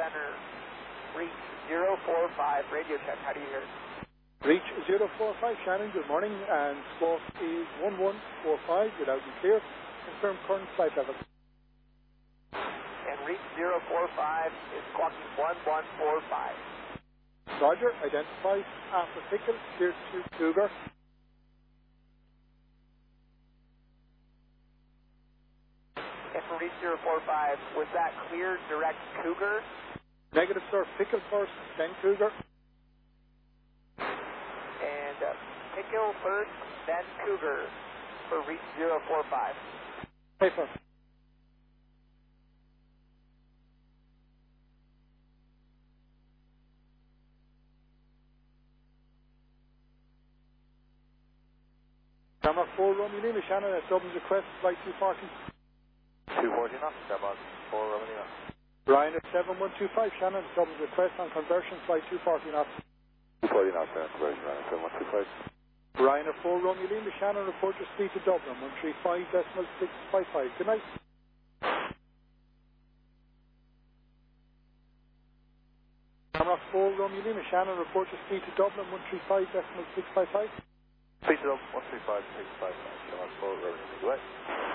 center, reach 045, radio check, how do you hear? Reach 045, Shannon, good morning, and squawk is 1145, you're loud and clear. Confirm current flight level. And reach 045 is squawking 1145. Roger, identify after Pickle, cleared to Cougar. And for reach 045, was that cleared direct Cougar? Negative, sir. Pickle first, then Cougar. And Pickle first, then Cougar for reach 045. Paper. Camera 4, Romeo Lima, Shannon, at Dublin's request, flight 240. 240 knots, Camera 4, Romeo Lima. Brian at 7125, Shannon, at Dublin's request on conversion, flight 240 knots. 240 knots, conversion, Ryan, 7125. Brian at 4, Romeo Lima, Shannon, report your speed to Dublin, 135.655. Good night. Camera 4, Romeo Lima, Shannon, report your speed to Dublin, 135.655. Speed to Dublin, 135.655. Camera 4, Romeo Lima.